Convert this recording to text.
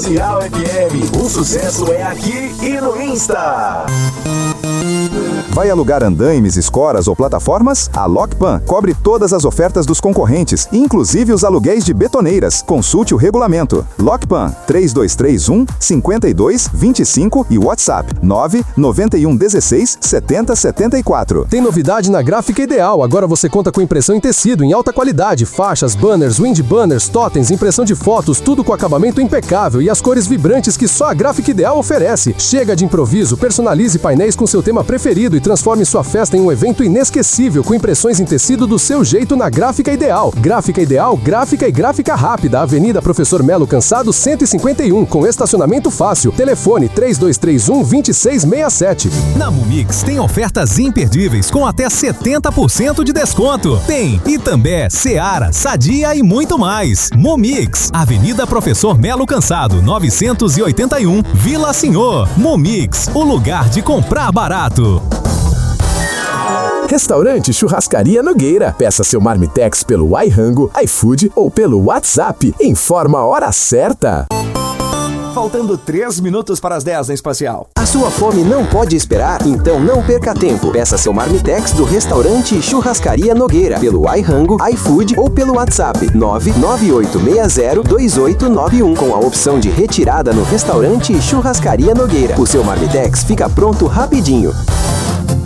Musial FM. O sucesso é aqui e no Insta. Vai alugar andaimes, escoras ou plataformas? A Lockpan cobre todas as ofertas dos concorrentes, inclusive os aluguéis de betoneiras. Consulte o regulamento. Lockpan 3231-5225 e WhatsApp 99116-7074. Tem novidade na Gráfica Ideal. Agora você conta com impressão em tecido em alta qualidade, faixas, banners, wind banners, totens, impressão de fotos, tudo com acabamento impecável e as cores vibrantes que só a Gráfica Ideal oferece. Chega de improviso, personalize painéis com seu tema preferido e transforme sua festa em um evento inesquecível com impressões em tecido do seu jeito na Gráfica Ideal. Gráfica Ideal, gráfica e gráfica rápida. Avenida Professor Melo Cansado 151, com estacionamento fácil. Telefone 3231-2667. Na Mumix tem ofertas imperdíveis com até 70% de desconto. Tem Itambé, Seara, Sadia e muito mais. Mumix, Avenida Professor Melo Cansado 981, Vila Senhor. Mumix, o lugar de comprar barato. Restaurante Churrascaria Nogueira. Peça seu marmitex pelo iRango, iFood ou pelo WhatsApp. Informa a hora certa. Faltando 3 minutos para as 10 na Espacial. A sua fome não pode esperar? Então não perca tempo. Peça seu marmitex do restaurante Churrascaria Nogueira pelo iRango, iFood ou pelo WhatsApp 998602891 com a opção de retirada no restaurante Churrascaria Nogueira. O seu marmitex fica pronto rapidinho.